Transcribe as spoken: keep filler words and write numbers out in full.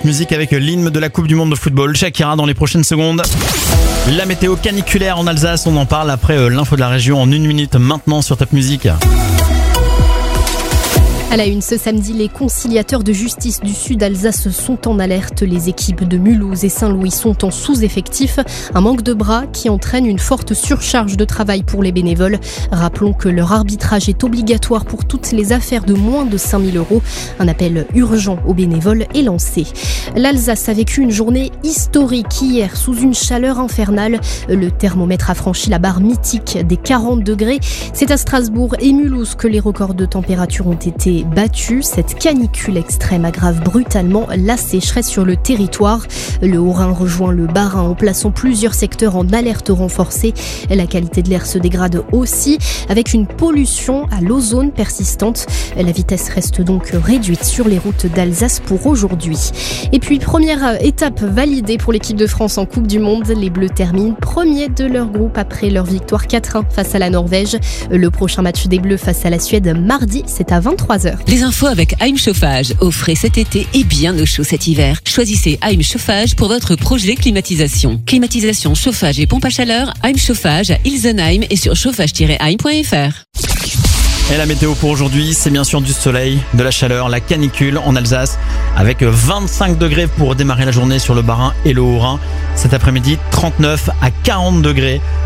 musique avec l'hymne de la Coupe du Monde de football, Shakira, dans les prochaines secondes. La météo caniculaire en Alsace, on en parle après l'info de la région en une minute maintenant sur Top Music. À la une, ce samedi, les conciliateurs de justice du Sud Alsace sont en alerte. Les équipes de Mulhouse et Saint-Louis sont en sous-effectif. Un manque de bras qui entraîne une forte surcharge de travail pour les bénévoles. Rappelons que leur arbitrage est obligatoire pour toutes les affaires de moins de cinq mille euros. Un appel urgent aux bénévoles est lancé. L'Alsace a vécu une journée historique hier sous une chaleur infernale. Le thermomètre a franchi la barre mythique des quarante degrés. C'est à Strasbourg et Mulhouse que les records de température ont été battu. Cette canicule extrême aggrave brutalement la sécheresse sur le territoire. Le Haut-Rhin rejoint le Bas-Rhin en plaçant plusieurs secteurs en alerte renforcée. La qualité de l'air se dégrade aussi avec une pollution à l'ozone persistante. La vitesse reste donc réduite sur les routes d'Alsace pour aujourd'hui. Et puis première étape validée pour l'équipe de France en Coupe du Monde. Les Bleus terminent premier de leur groupe après leur victoire quatre un face à la Norvège. Le prochain match des Bleus face à la Suède mardi, c'est à vingt-trois heures. Les infos avec Heim Chauffage, au frais cet été et bien au chaud cet hiver. Choisissez Heim Chauffage pour votre projet climatisation. Climatisation, chauffage et pompe à chaleur, Heim Chauffage à Ilsenheim et sur chauffage tiret heim point f r. Et la météo pour aujourd'hui, c'est bien sûr du soleil, de la chaleur, la canicule en Alsace avec vingt-cinq degrés pour démarrer la journée sur le Bas-Rhin et le Haut-Rhin. Cet après-midi, trente-neuf à quarante degrés